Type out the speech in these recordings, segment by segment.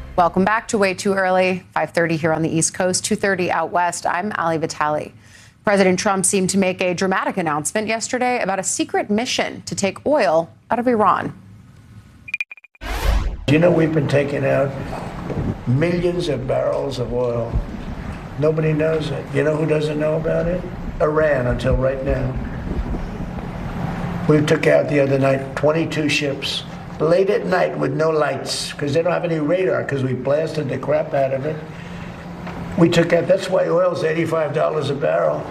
Welcome back to Way Too Early, 5:30 here on the East Coast, 2:30 out west. I'm Ali Vitale. President Trump seemed to make a dramatic announcement yesterday about a secret mission to take oil out of Iran. You know, we've been taking out millions of barrels of oil. Nobody knows it. You know who doesn't know about it? Iran, until right now. We took out the other night 22 ships, late at night with no lights, because they don't have any radar, because we blasted the crap out of it. We took out, that's why oil's $85 a barrel.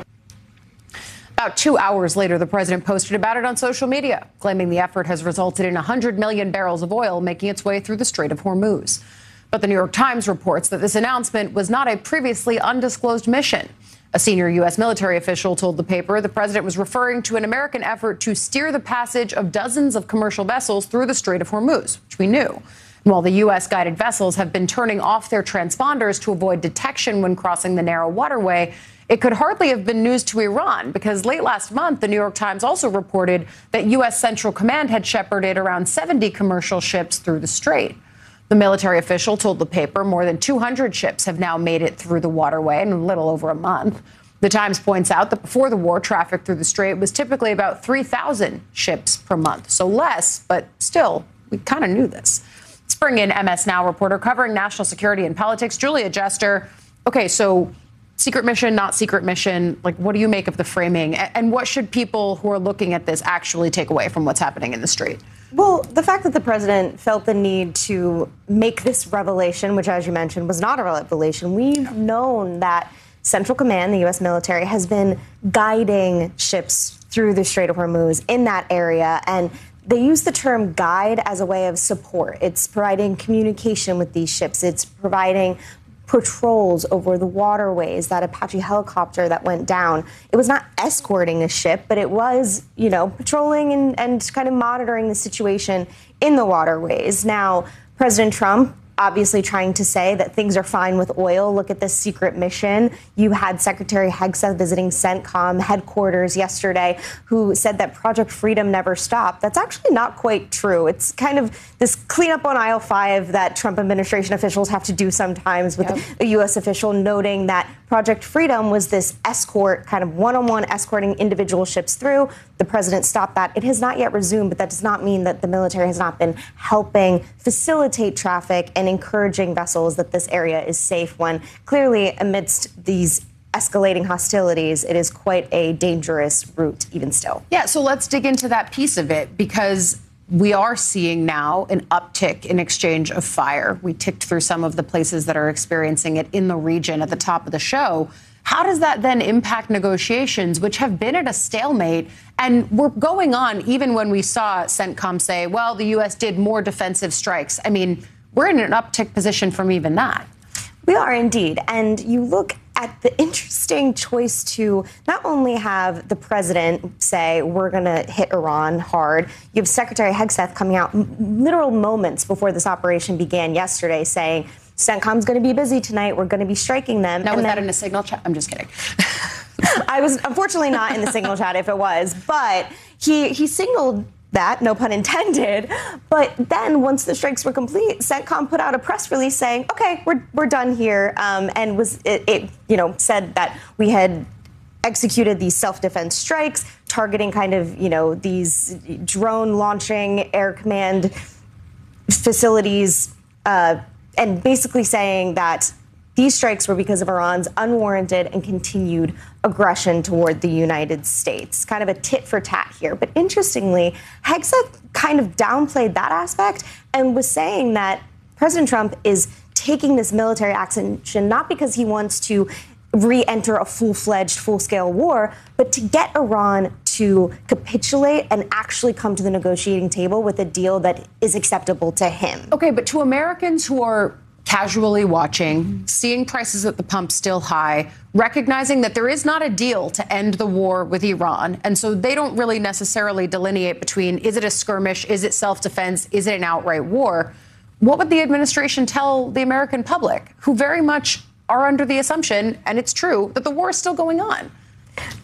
About 2 hours later, the president posted about it on social media, claiming the effort has resulted in 100 million barrels of oil making its way through the Strait of Hormuz. But the New York Times reports that this announcement was not a previously undisclosed mission. A senior U.S. military official told the paper the president was referring to an American effort to steer the passage of dozens of commercial vessels through the Strait of Hormuz, which we knew. While the U.S.-guided vessels have been turning off their transponders to avoid detection when crossing the narrow waterway, it could hardly have been news to Iran, because late last month, the New York Times also reported that U.S. Central Command had shepherded around 70 commercial ships through the strait. The military official told the paper more than 200 ships have now made it through the waterway in a little over a month. The Times points out that before the war, traffic through the strait was typically about 3,000 ships per month. So less, but still, we kind of knew this. Let's bring in MS Now reporter covering national security and politics, Julia Jester. Okay, so secret mission, not secret mission. Like, what do you make of the framing? And what should people who are looking at this actually take away from what's happening in the strait? Well, the fact that the president felt the need to make this revelation, which, as you mentioned, was not a revelation. We've known that Central Command, the U.S. military, has been guiding ships through the Strait of Hormuz in that area. And they use the term guide as a way of support. It's providing communication with these ships. It's providing patrols over the waterways. That Apache helicopter that went down, it was not escorting a ship, but it was, patrolling and kind of monitoring the situation in the waterways. Now, President Trump obviously trying to say that things are fine with oil. Look at this secret mission. You had Secretary Hegseth visiting CENTCOM headquarters yesterday, who said that Project Freedom never stopped. That's actually not quite true. It's kind of this cleanup on aisle 5 that Trump administration officials have to do sometimes with a U.S. official noting that Project Freedom was this escort, kind of one-on-one escorting individual ships through. The president stopped that. It has not yet resumed, but that does not mean that the military has not been helping facilitate traffic and encouraging vessels that this area is safe when clearly amidst these escalating hostilities, it is quite a dangerous route even still. Yeah, so let's dig into that piece of it, because we are seeing now an uptick in exchange of fire. We ticked through some of the places that are experiencing it in the region at the top of the show. How does that then impact negotiations, which have been at a stalemate and were going on even when we saw CENTCOM say, well, the U.S. did more defensive strikes? I mean, we're in an uptick position from even that. We are indeed. And you look at the interesting choice to not only have the president say, we're going to hit Iran hard. You have Secretary Hegseth coming out literal moments before this operation began yesterday saying, CENTCOM's going to be busy tonight. We're going to be striking them. Now, was that in a signal chat? I'm just kidding. I was unfortunately not in the signal chat if it was, but he signaled that, no pun intended. But then once the strikes were complete, CENTCOM put out a press release saying, OK, we're done here, and said that we had executed these self-defense strikes targeting kind of, these drone launching air command facilities, and basically saying that these strikes were because of Iran's unwarranted and continued aggression toward the United States. Kind of a tit for tat here. But interestingly, Hegseth kind of downplayed that aspect and was saying that President Trump is taking this military action not because he wants to re-enter a full-fledged, full-scale war, but to get Iran to capitulate and actually come to the negotiating table with a deal that is acceptable to him. Okay, but to Americans who are casually watching, seeing prices at the pump still high, recognizing that there is not a deal to end the war with Iran, and so they don't really necessarily delineate between, is it a skirmish, is it self-defense, is it an outright war? What would the administration tell the American public, who very much are under the assumption, and it's true, that the war is still going on?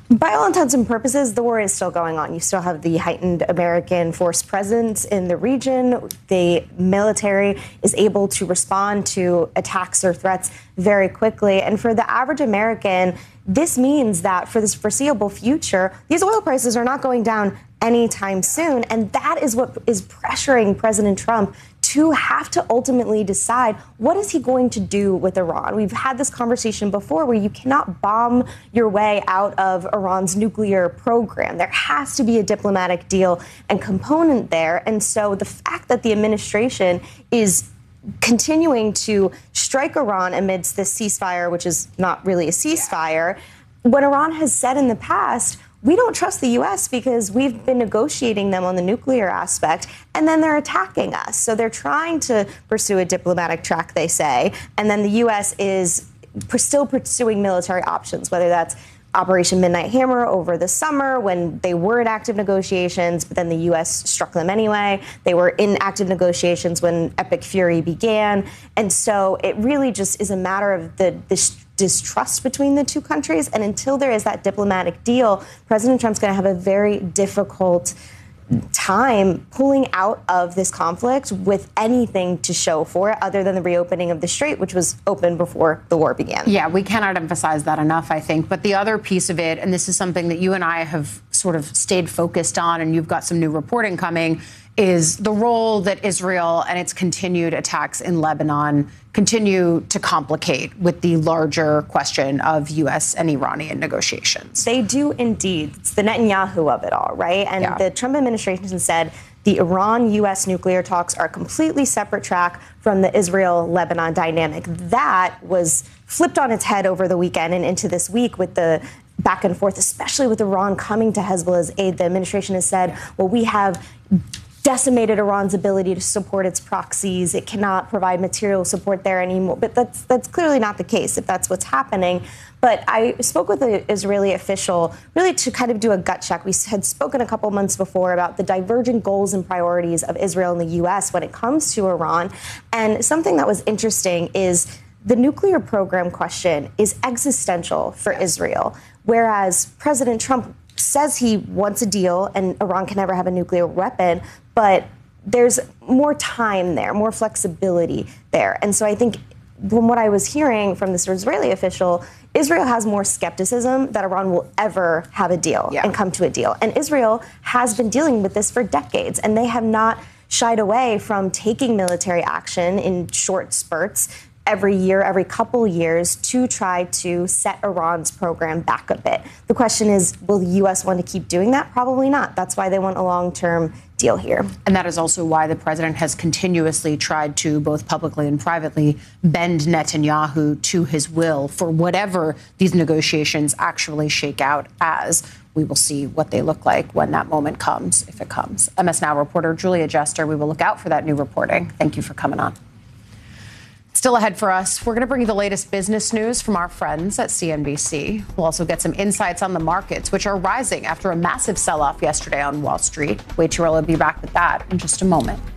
By all intents and purposes, the war is still going on. You still have the heightened American force presence in the region. The military is able to respond to attacks or threats very quickly. And for the average American, this means that for this foreseeable future, these oil prices are not going down anytime soon. And that is what is pressuring President Trump to have to ultimately decide what is he going to do with Iran. We've had this conversation before where you cannot bomb your way out of Iran's nuclear program. There has to be a diplomatic deal and component there. And so the fact that the administration is continuing to strike Iran amidst this ceasefire, which is not really a ceasefire, what Iran has said in the past, we don't trust the U.S. because we've been negotiating them on the nuclear aspect, and then they're attacking us. So they're trying to pursue a diplomatic track, they say, and then the U.S. is still pursuing military options, whether that's Operation Midnight Hammer over the summer when they were in active negotiations, but then the U.S. struck them anyway. They were in active negotiations when Epic Fury began. And so it really just is a matter of this distrust between the two countries. And until there is that diplomatic deal, President Trump's going to have a very difficult time pulling out of this conflict with anything to show for it other than the reopening of the strait, which was open before the war began. Yeah, we cannot emphasize that enough, I think. But the other piece of it, and this is something that you and I have sort of stayed focused on, and you've got some new reporting coming, is the role that Israel and its continued attacks in Lebanon continue to complicate with the larger question of U.S. and Iranian negotiations. They do indeed. It's the Netanyahu of it all, right? And the Trump administration said the Iran-U.S. nuclear talks are a completely separate track from the Israel-Lebanon dynamic. That was flipped on its head over the weekend and into this week with the back and forth, especially with Iran coming to Hezbollah's aid. The administration has said, well, we have decimated Iran's ability to support its proxies. It cannot provide material support there anymore. But that's clearly not the case if that's what's happening. But I spoke with an Israeli official really to kind of do a gut check. We had spoken a couple months before about the divergent goals and priorities of Israel and the U.S. when it comes to Iran. And something that was interesting is the nuclear program question is existential for Israel, whereas President Trump says he wants a deal and Iran can never have a nuclear weapon, but there's more time there, more flexibility there. And so I think from what I was hearing from this Israeli official, Israel has more skepticism that Iran will ever have a deal and come to a deal. And Israel has been dealing with this for decades, and they have not shied away from taking military action in short spurts every year, every couple years to try to set Iran's program back a bit. The question is, will the U.S. want to keep doing that? Probably not. That's why they want a long-term deal here. And that is also why the president has continuously tried to, both publicly and privately, bend Netanyahu to his will for whatever these negotiations actually shake out as. We will see what they look like when that moment comes, if it comes. MS Now reporter Julia Jester, we will look out for that new reporting. Thank you for coming on. Still ahead for us, we're going to bring you the latest business news from our friends at CNBC. We'll also get some insights on the markets, which are rising after a massive sell-off yesterday on Wall Street. Wait till we'll be back with that in just a moment.